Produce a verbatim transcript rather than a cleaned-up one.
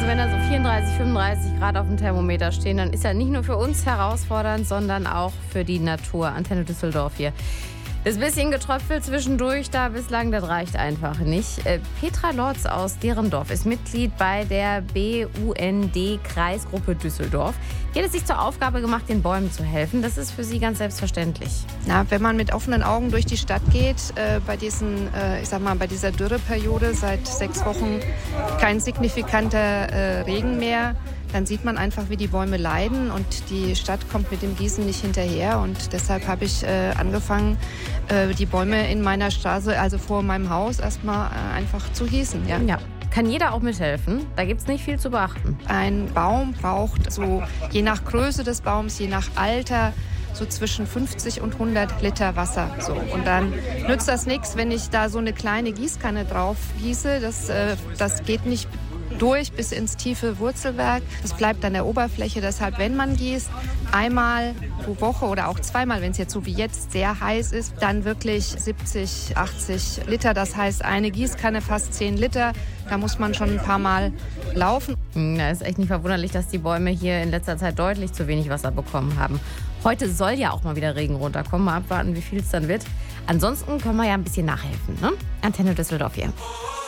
Also wenn da so vierunddreißig, fünfunddreißig Grad auf dem Thermometer stehen, dann ist ja nicht nur für uns herausfordernd, sondern auch für die Natur. Antenne Düsseldorf hier. Das bisschen getröpfelt zwischendurch da bislang, das reicht einfach nicht. Äh, Petra Lorz aus Derendorf ist Mitglied bei der B U N D-Kreisgruppe Düsseldorf. Die hat es sich zur Aufgabe gemacht, den Bäumen zu helfen. Das ist für sie ganz selbstverständlich. Na, wenn man mit offenen Augen durch die Stadt geht, äh, bei diesen, äh, ich sag mal, bei dieser Dürreperiode seit sechs Wochen kein signifikanter äh, Regen mehr, dann sieht man einfach, wie die Bäume leiden und die Stadt kommt mit dem Gießen nicht hinterher. Und deshalb habe ich äh, angefangen, äh, die Bäume in meiner Straße, also vor meinem Haus, erstmal äh, einfach zu gießen. Ja. Ja. Kann jeder auch mithelfen? Da gibt es nicht viel zu beachten. Ein Baum braucht so, je nach Größe des Baums, je nach Alter, so zwischen fünfzig und hundert Liter Wasser. So. Und dann nützt das nichts, wenn ich da so eine kleine Gießkanne drauf gieße. Das, äh, das geht nicht durch bis ins tiefe Wurzelwerk. Das bleibt an der Oberfläche. Deshalb, wenn man gießt, einmal pro Woche oder auch zweimal, wenn es jetzt so wie jetzt sehr heiß ist, dann wirklich siebzig, achtzig Liter. Das heißt, eine Gießkanne fast zehn Liter. Da muss man schon ein paar Mal laufen. Ja, ist echt nicht verwunderlich, dass die Bäume hier in letzter Zeit deutlich zu wenig Wasser bekommen haben. Heute soll ja auch mal wieder Regen runterkommen. Mal abwarten, wie viel es dann wird. Ansonsten können wir ja ein bisschen nachhelfen. Ne? Antenne Düsseldorf hier.